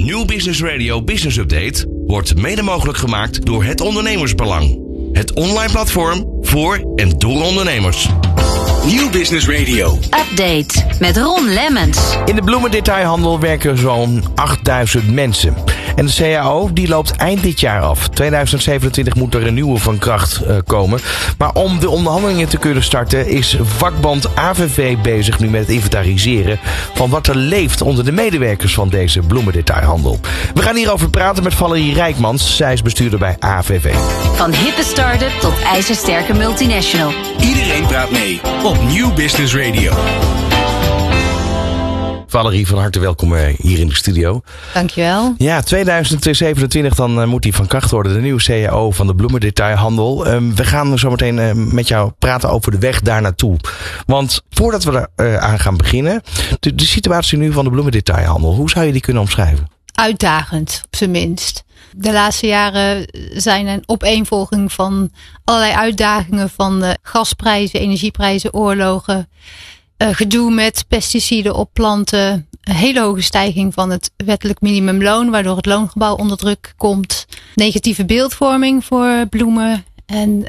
Nieuw Business Radio Business Update wordt mede mogelijk gemaakt door Het Ondernemersbelang. Het online platform voor en door ondernemers. Nieuw Business Radio. Update met Ron Lemmens. In de bloemendetailhandel werken zo'n 8000 mensen. En de CAO die loopt eind dit jaar af. 2027 moet er een nieuwe van kracht komen. Maar om de onderhandelingen te kunnen starten is vakbond AVV bezig nu met het inventariseren van wat er leeft onder de medewerkers van deze bloemendetailhandel. We gaan hierover praten met Valerie Rijkmans. Zij is bestuurder bij AVV. Van hippe start-up tot ijzersterke multinational. Iedereen praat mee op Nieuw Business Radio. Valerie, van harte welkom hier in de studio. Dankjewel. Ja, 2027 dan moet die van kracht worden, de nieuwe CAO van de bloemendetailhandel. We gaan zo meteen met jou praten over de weg daar naartoe. Want voordat we er aan gaan beginnen, de situatie nu van de bloemendetailhandel, hoe zou je die kunnen omschrijven? Uitdagend, op zijn minst. De laatste jaren zijn een opeenvolging van allerlei uitdagingen van gasprijzen, energieprijzen, oorlogen. Gedoe met pesticiden op planten. Een hele hoge stijging van het wettelijk minimumloon, waardoor het loongebouw onder druk komt. Negatieve beeldvorming voor bloemen. En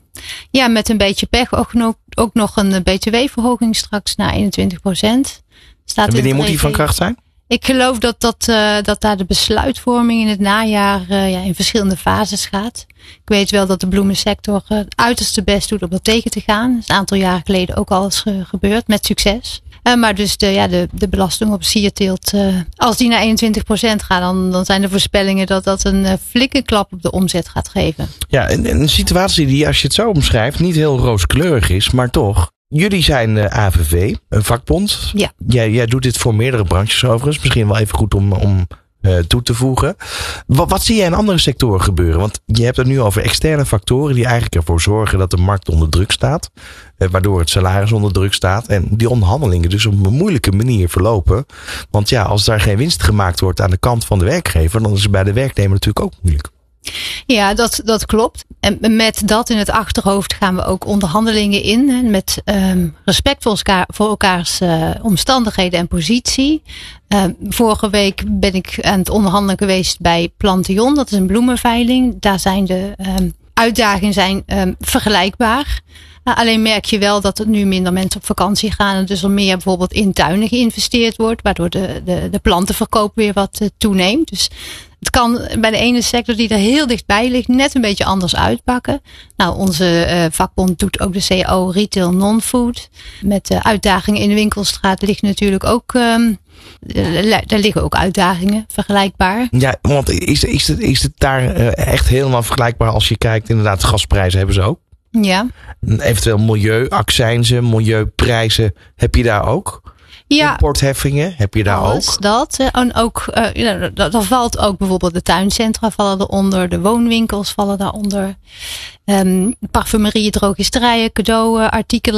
met een beetje pech ook nog een btw-verhoging straks naar 21%. En wanneer moet die van kracht zijn? Ik geloof dat daar de besluitvorming in het najaar in verschillende fases gaat. Ik weet wel dat de bloemensector het uiterste best doet om dat tegen te gaan. Dat is een aantal jaren geleden ook al eens gebeurd, met succes. Maar dus de belasting op sierteelt, als die naar 21% gaat, dan zijn de voorspellingen dat een flinke klap op de omzet gaat geven. Ja, een situatie die, als je het zo omschrijft, niet heel rooskleurig is, maar toch. Jullie zijn AVV, een vakbond. Ja. Jij doet dit voor meerdere branches overigens. Misschien wel even goed om toe te voegen. Wat zie jij in andere sectoren gebeuren? Want je hebt het nu over externe factoren die eigenlijk ervoor zorgen dat de markt onder druk staat. Waardoor het salaris onder druk staat. En die onderhandelingen dus op een moeilijke manier verlopen. Want ja, als daar geen winst gemaakt wordt aan de kant van de werkgever, dan is het bij de werknemer natuurlijk ook moeilijk. Ja, dat klopt. En met dat in het achterhoofd gaan we ook onderhandelingen in. Met respect voor elkaars omstandigheden en positie. Vorige week ben ik aan het onderhandelen geweest bij Plantion. Dat is een bloemenveiling. Daar zijn de uitdagingen vergelijkbaar. Alleen merk je wel dat er nu minder mensen op vakantie gaan. En dus er meer bijvoorbeeld in tuinen geïnvesteerd wordt. Waardoor de plantenverkoop weer wat toeneemt. Dus het kan bij de ene sector die er heel dichtbij ligt net een beetje anders uitpakken. Nou, onze vakbond doet ook de CAO Retail Non-Food. Met de uitdagingen in de winkelstraat ligt natuurlijk ook. Daar liggen ook uitdagingen vergelijkbaar. Ja, want is het daar echt helemaal vergelijkbaar als je kijkt? Inderdaad, de gasprijzen hebben ze ook. Ja. Eventueel milieuaccijnzen, milieuprijzen, heb je daar ook? Ja. Importheffingen, heb je daar alles ook? Dat. En ook, daar valt ook bijvoorbeeld de tuincentra vallen eronder, de woonwinkels vallen daaronder. Parfumerieën, drogisterijen, cadeauartikelen.